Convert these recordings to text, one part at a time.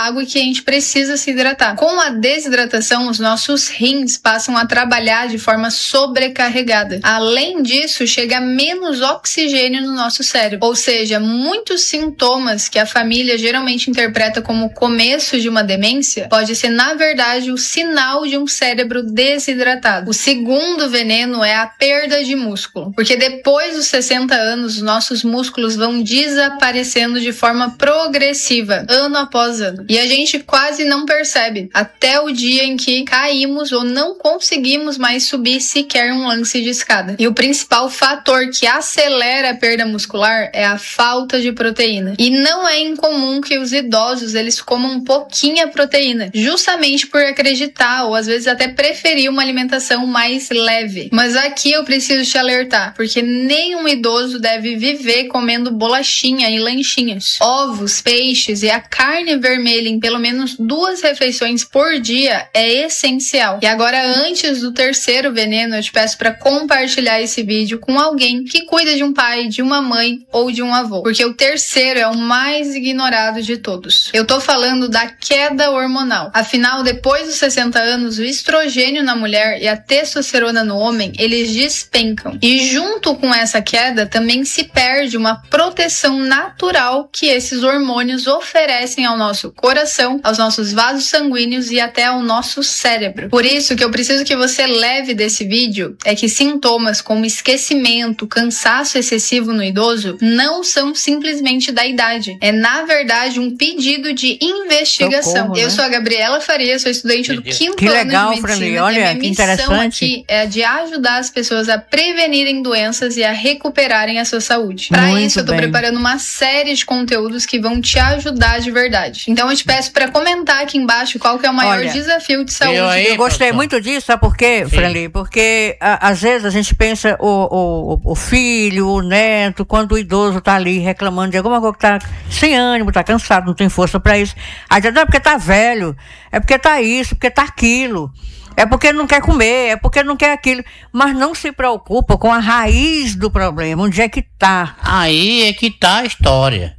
água e que a gente precisa se hidratar. Com a desidratação, os nossos rins passam a trabalhar de forma sobrecarregada. Além disso, chega menos oxigênio no nosso cérebro. Ou seja, muitos sintomas que a família geralmente interpreta como o começo de uma demência pode ser, na verdade, o sinal de um cérebro desidratado. O segundo veneno é a perda de músculo, porque depois dos 60 anos, os nossos músculos vão desaparecendo de forma progressiva, ano após ano. E a gente quase não percebe, até o dia em que caímos ou não conseguimos mais subir sequer um lance de escada. E o principal fator que acelera a perda muscular é a falta de proteína. E não é incomum que os idosos eles comam pouquinha proteína, justamente por acreditar ou às vezes até preferir uma alimentação mais leve. Mas aqui eu preciso te alertar, porque nenhum idoso deve viver comendo bolachinha e lanchinhas. Ovos, peixes e a carne vermelha em pelo menos 2 refeições por dia é essencial. E agora, antes do terceiro veneno, eu te peço para compartilhar esse vídeo com alguém que cuida de um pai, de uma mãe ou de um avô, porque o terceiro é o mais ignorado de todos. Eu tô falando da queda hormonal. Afinal, depois dos 60 anos, o estrogênio na mulher e a testosterona no homem, eles despencam. E junto com essa queda, também se perde uma proteção natural que esses hormônios oferecem ao nosso coração, aos nossos vasos sanguíneos e até ao nosso cérebro. Por isso que eu preciso que você leve desse vídeo é que sintomas como esquecimento, cansaço excessivo no idoso não são simplesmente da idade. É, na verdade, um pedido de investigação. Socorro, né? Eu sou a Gabriela Faria, sou estudante do 5º que legal, ano de medicina. Franli. Olha, e a minha que missão interessante. aqui é de ajudar as pessoas a prevenirem doenças e a recuperarem a sua saúde. Para isso, eu tô preparando uma série de conteúdos que vão te ajudar de verdade. Então, eu te peço para comentar aqui embaixo qual que é o maior desafio de saúde. Eu gostei muito disso, sabe por quê, Franli? Porque às vezes a gente pensa o filho, o neto, quando o idoso tá ali reclamando de alguma coisa que tá sem ânimo, tá cansado, não tem força para isso. Aí diz, não, é porque tá velho, é porque tá isso, porque tá aquilo. É porque não quer comer, é porque não quer aquilo. Mas não se preocupa com a raiz do problema, onde é que tá. Aí é que tá a história.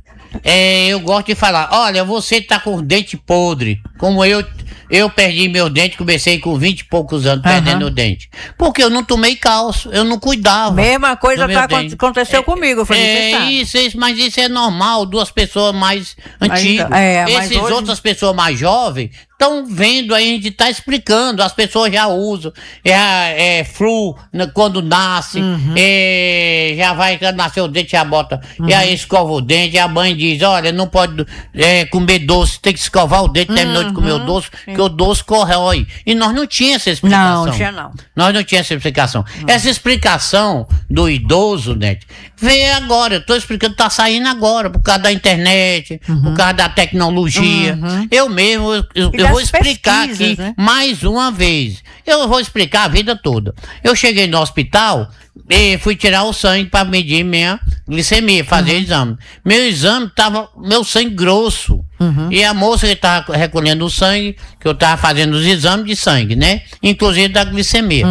Eu gosto de falar, olha, você tá com dente podre, como eu perdi meu dente, comecei com 20 e poucos anos perdendo o dente. Porque eu não tomei calço, eu não cuidava. Mesma coisa aconteceu comigo, mas isso é normal, 2 pessoas mais antigas. Essas outras pessoas mais jovens estão vendo aí, a gente tá explicando, as pessoas já usam, flu quando nasce, já vai, quando nascer o dente, já bota, e aí escova o dente, e a mãe diz, olha, não pode comer doce, tem que escovar o dente, terminou de comer o doce, que o doce corrói. E nós não tínhamos essa explicação. Não tinha não. Nós não tínhamos essa explicação. Essa explicação do idoso, né, veio agora, eu tô explicando, tá saindo agora, por causa da internet, por causa da tecnologia. Eu mesmo, eu vou explicar aqui, né, mais uma vez. Eu vou explicar a vida toda. Eu cheguei no hospital e fui tirar o sangue para medir minha glicemia, fazer exame. Meu sangue grosso. E a moça que estava recolhendo o sangue, que eu estava fazendo os exames de sangue, né? Inclusive da glicemia.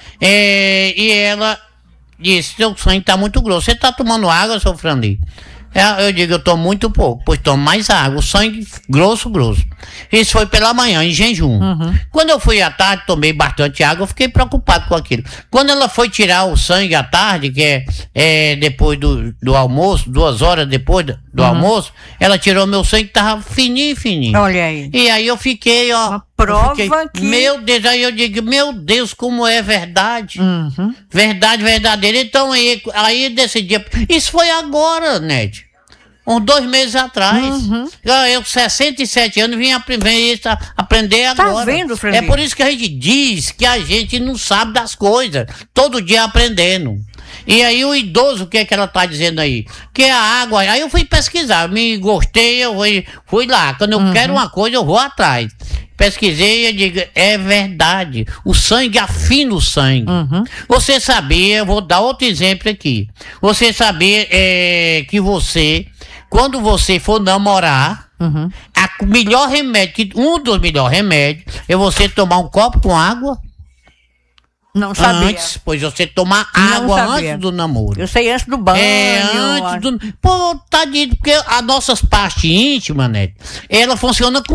E ela disse, seu sangue está muito grosso. Você está tomando água, seu Franli? Eu digo, eu tomo muito pouco, pois tomo mais água, o sangue grosso. Isso foi pela manhã, em jejum. Quando eu fui à tarde, tomei bastante água, eu fiquei preocupado com aquilo. Quando ela foi tirar o sangue à tarde, que é depois do almoço, 2 horas depois do almoço, ela tirou meu sangue, que tava fininho. Olha aí. E aí eu fiquei, ó. Uma prova que... Meu Deus, aí eu digo, meu Deus, como é verdade. Verdade verdadeira. Então, aí desse dia... Isso foi agora, Ned. Uns 2 meses atrás. Eu, 67 anos, vim aprender agora. Tá vendo, Franli? É por isso que a gente diz que a gente não sabe das coisas. Todo dia aprendendo. E aí o idoso, o que é que ela tá dizendo aí? Que a água... Aí eu fui pesquisar, me gostei, eu fui lá. Quando eu quero uma coisa, eu vou atrás. Pesquisei e digo, é verdade. O sangue afina o sangue. Você sabia, eu vou dar outro exemplo aqui. Você sabia que você... Quando você for namorar, melhor remédio, um dos melhores remédios é você tomar um copo com água. Não sabia. Pois você tomar água antes do namoro. Eu sei, antes do banho. Antes do... Pô, tadinho, porque as nossas partes íntimas, né? Ela funciona com